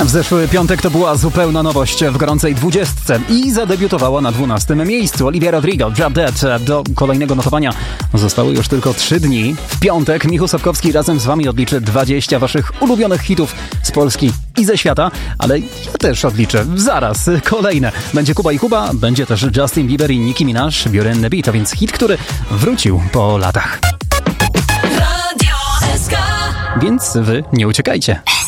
W zeszły piątek to była zupełna nowość w gorącej 20 i zadebiutowała na 12 miejscu. Olivia Rodrigo, Drop Dead. Do kolejnego notowania zostały już tylko 3 dni. W piątek Michał Sapkowski razem z wami odliczy 20 waszych ulubionych hitów z Polski i ze świata, ale ja też odliczę zaraz kolejne. Będzie Kuba i Kuba, będzie też Justin Bieber i Nicki Minaj, You're in the Beat, a więc hit, który wrócił po latach. Więc wy nie uciekajcie.